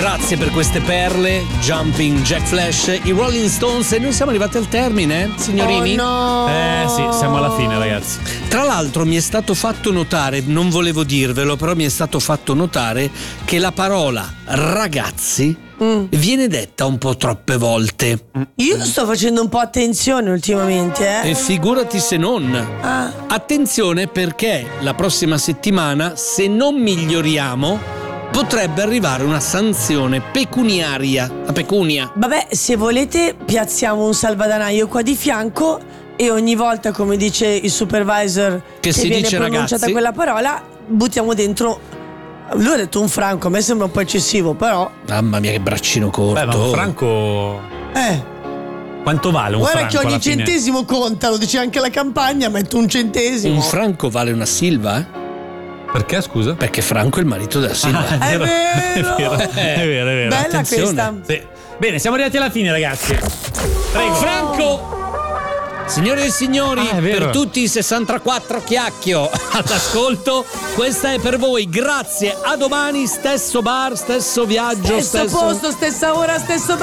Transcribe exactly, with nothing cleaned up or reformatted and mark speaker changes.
Speaker 1: Grazie per queste perle, Jumping Jack Flash, i Rolling Stones, e noi siamo arrivati al termine, signorini?
Speaker 2: Oh no!
Speaker 3: Eh sì, siamo alla fine, ragazzi.
Speaker 1: Tra l'altro mi è stato fatto notare, non volevo dirvelo, però mi è stato fatto notare che la parola ragazzi mm. viene detta un po' troppe volte.
Speaker 2: Io sto facendo un po' attenzione ultimamente, eh?
Speaker 1: E figurati se non.
Speaker 2: Ah.
Speaker 1: Attenzione, perché la prossima settimana, se non miglioriamo, potrebbe arrivare una sanzione pecuniaria. La pecunia.
Speaker 2: Vabbè, se volete piazziamo un salvadanaio qua di fianco e ogni volta, come dice il supervisor,
Speaker 1: che,
Speaker 2: che
Speaker 1: si
Speaker 2: viene
Speaker 1: dice
Speaker 2: pronunciata
Speaker 1: ragazzi,
Speaker 2: quella parola, buttiamo dentro. Lui ha detto un franco, a me sembra un po' eccessivo, però.
Speaker 1: Mamma mia, che braccino corto.
Speaker 3: Beh, ma un franco.
Speaker 2: Eh.
Speaker 3: Quanto vale un
Speaker 2: Guarda
Speaker 3: franco?
Speaker 2: che ogni
Speaker 3: alla fine?
Speaker 2: centesimo conta, lo dice anche la campagna, metto un centesimo.
Speaker 1: Un franco vale una Silva, eh?
Speaker 3: Perché, scusa?
Speaker 1: Perché Franco è il marito della Silva.
Speaker 3: Ah,
Speaker 2: è, vero,
Speaker 3: è vero, è vero, è vero.
Speaker 2: Bella
Speaker 1: Attenzione.
Speaker 2: questa.
Speaker 3: Sì. Bene, siamo arrivati alla fine, ragazzi. Prego.
Speaker 1: Franco! Signore e signori,
Speaker 3: Ah, è vero.
Speaker 1: per tutti i sessantaquattro chiacchio all'ascolto, questa è per voi. Grazie, a domani, stesso bar, stesso viaggio,
Speaker 2: Stesso
Speaker 1: stesso
Speaker 2: posto, stessa ora, stesso